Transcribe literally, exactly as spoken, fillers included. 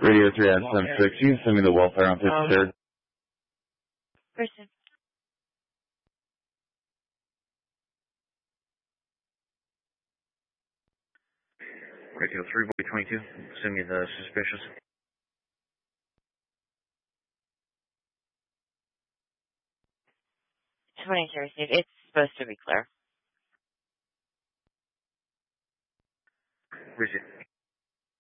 Radio three on seven six, you can send me the welfare on fifty-third. Person. Radio three, boy twenty-two, send me the suspicious. twenty-two received. It's supposed to be clear. Receive.